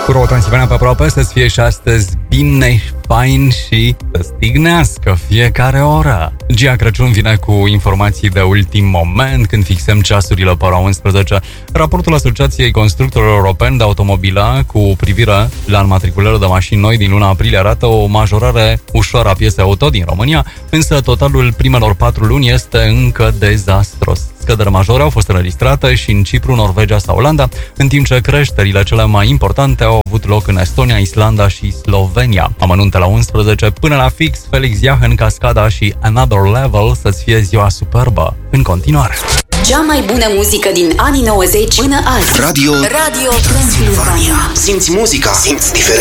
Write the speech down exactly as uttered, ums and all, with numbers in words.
Cu Transilvania pe aproape, să-ți fie și astăzi bine, fain și să stignească fiecare oră. Gia Crăciun vine cu informații de ultim moment când fixăm ceasurile pe ora unsprezece. Raportul Asociației Constructorilor Europeni de Automobile cu privire la înmatriculările de mașini noi din luna aprilie arată o majorare ușoară a pieței auto din România, însă totalul primelor patru luni este încă dezastros. Scăderi majore au fost înregistrate și în Cipru, Norvegia sau Olanda, în timp ce creșterile cele mai importante au avut loc în Estonia, Islanda și Slovenia. Amănunte la unsprezece până la fix, Felix Jahen, Cascada și Another Level, să-ți fie ziua superbă. În continuare. Cea mai bună muzică din anii nouăzeci până azi. Radio Radio Transilvania. Simți muzica, simți diferența.